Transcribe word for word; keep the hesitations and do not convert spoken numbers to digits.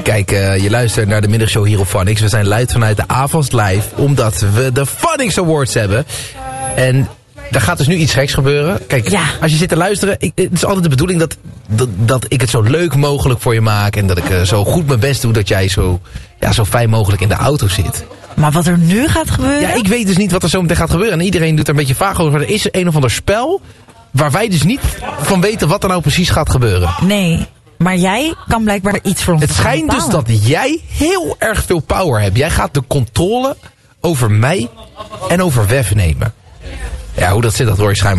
Kijk, uh, je luistert naar de middagshow hier op Phonix. We zijn live vanuit de Avans Live, omdat we de Phonix Awards hebben. En er gaat dus nu iets geks gebeuren. Kijk, ja. Als je zit te luisteren, ik, het is altijd de bedoeling dat, dat, dat ik het zo leuk mogelijk voor je maak. En dat ik uh, zo goed mijn best doe dat jij zo, ja, zo fijn mogelijk in de auto zit. Maar wat er nu gaat gebeuren? Ja, ik weet dus niet wat er zo meteen gaat gebeuren. En iedereen doet er een beetje vaag over. Er is een of ander spel waar wij dus niet van weten wat er nou precies gaat gebeuren. Nee, maar jij kan blijkbaar iets voor ons Het schijnt dus dat jij heel erg veel power hebt. Jij gaat de controle over mij en over W E F nemen. Ja, hoe dat zit, dat hoor je schijnbaar.